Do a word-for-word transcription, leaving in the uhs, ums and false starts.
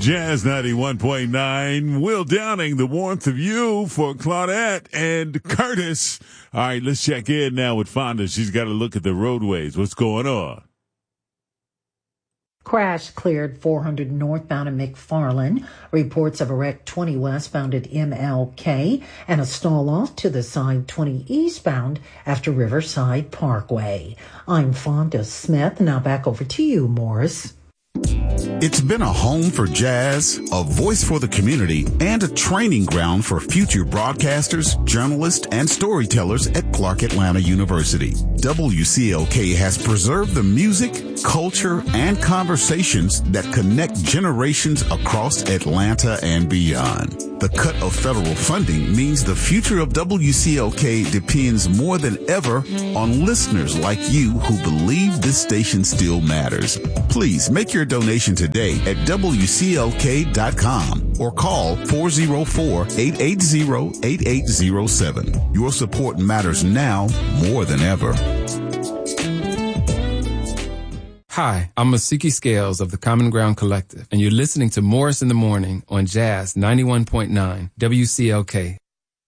Jazz ninety-one point nine. Will Downing, the warmth of you for Claudette and Curtis. All right, let's check in now with Fonda. She's got to look at the roadways. What's going on? Crash cleared four hundred northbound at McFarland. Reports of a wreck twenty westbound at M L K and a stall off to the side twenty eastbound after Riverside Parkway. I'm Fonda Smith. Now back over to you, Morris. It's been a home for jazz, a voice for the community, and a training ground for future broadcasters, journalists, and storytellers at Clark Atlanta University. W C L K has preserved the music, culture, and conversations that connect generations across Atlanta and beyond. The cut of federal funding means the future of W C L K depends more than ever on listeners like you who believe this station still matters. Please make your donation today at W C L K dot com or call four oh four, eight eight zero, eight eight zero seven. Your support matters now more than ever. Hi, I'm Masiki Scales of the Common Ground Collective, and you're listening to Morris in the Morning on Jazz ninety-one point nine W C L K.